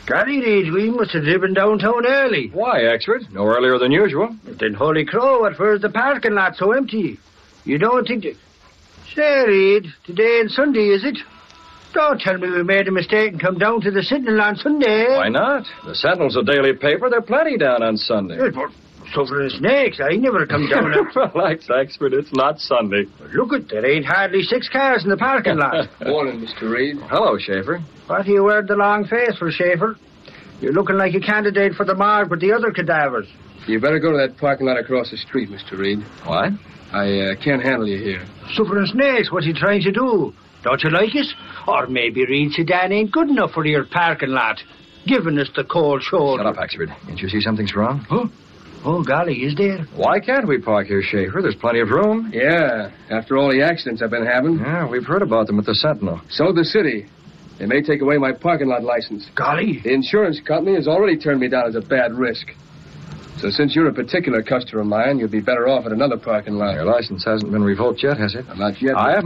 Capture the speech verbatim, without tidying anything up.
Golly, Reed, we must have driven downtown early. Why, Exford? No earlier than usual. But then, holy crow, at first the parking lot so empty? You don't think that... Say, Reed, today and Sunday, is it? Don't tell me we made a mistake and come down to the Sentinel on Sunday. Why not? The Sentinel's a daily paper. There are plenty down on Sunday. Yes, but suffering snakes, I never come down. And... Relax, Exford. It's not Sunday. Look it, there ain't hardly six cars in the parking lot. Morning, Mister Reed. Hello, Schaefer. What do you wear the long face for, Schaefer? You're looking like a candidate for the morgue with the other cadavers. You better go to that parking lot across the street, Mister Reed. What? I uh, can't handle you here. Suffering snakes, what's he trying to do? Don't you like it? Or maybe Reed Sedan ain't good enough for your parking lot, giving us the cold shoulder. Shut up, Exford. Can't you see something's wrong? Huh? Oh, golly, is there? Why can't we park here, Schaefer? There's plenty of room. Yeah, after all the accidents I've been having. Yeah, we've heard about them at the Sentinel. So the city. They may take away my parking lot license. Golly. The insurance company has already turned me down as a bad risk. So since you're a particular customer of mine, you'd be better off at another parking lot. Your license hasn't been revoked yet, has it? Not yet. I